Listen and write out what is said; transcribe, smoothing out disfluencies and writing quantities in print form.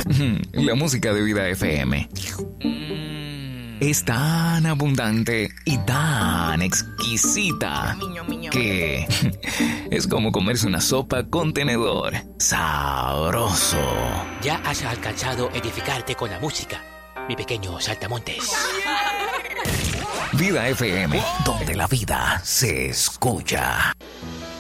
La música de Vida FM es tan abundante y tan exquisita que es como comerse una sopa con tenedor. Sabroso. Ya has alcanzado edificarte con la música, mi pequeño saltamontes. Vida FM, donde la vida se escucha.